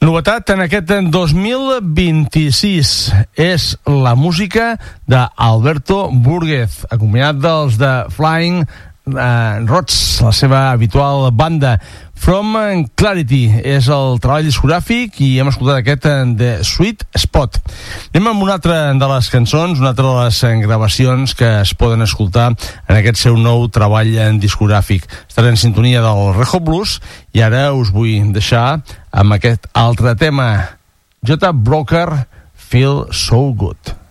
Novetat en aquest 2026 és la música d'Alberto Burguez, acompanyat dels de Flying Rods, la seva habitual banda. From Clarity és el treball discogràfic i hem escoltat aquest The Sweet Spot. Anem amb una altra de les cançons, una altra de les gravacions que es poden escoltar en aquest seu nou treball discogràfic. Estarà en sintonia del Reho Blues i ara us vull deixar amb aquest altre tema, J. Broker, Feel So Good.